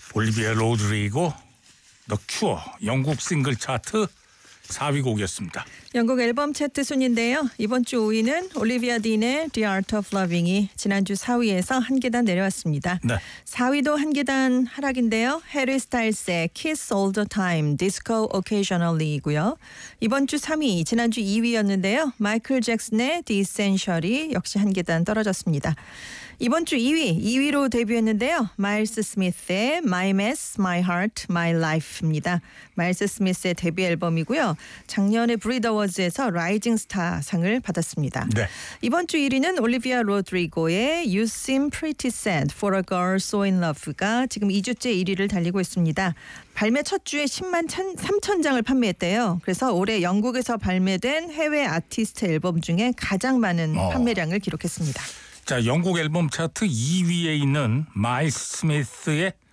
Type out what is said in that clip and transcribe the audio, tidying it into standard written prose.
올리비아 로드리고 더 큐어 영국 싱글 차트 4위 곡이었습니다. 영국 앨범 차트 순인데요. 이번 주 5위는 올리비아 딘의 The Art of Loving이 지난주 4위에서 한 계단 내려왔습니다. 네. 4위도 한 계단 하락인데요. 해리 스타일스의 Kiss All the Time, Disco Occasionally이고요. 이번 주 3위, 지난주 2위였는데요. 마이클 잭슨의 The Essential이 역시 한 계단 떨어졌습니다. 이번 주 2위로 데뷔했는데요. 마일스 스미스의 My Mess, My Heart, My Life입니다. 마일스 스미스의 데뷔 앨범이고요. 작년에 브리드 어워즈에서 라이징 스타 상을 받았습니다. 네. 이번 주 1위는 올리비아 로드리고의 You Seem Pretty Sad for a Girl So in Love가 지금 2주째 1위를 달리고 있습니다. 발매 첫 주에 10만 3천 장을 판매했대요. 그래서 올해 영국에서 발매된 해외 아티스트 앨범 중에 가장 많은 판매량을 기록했습니다. 자, 영국 앨범 차트 2위에 있는 마일스 스미스의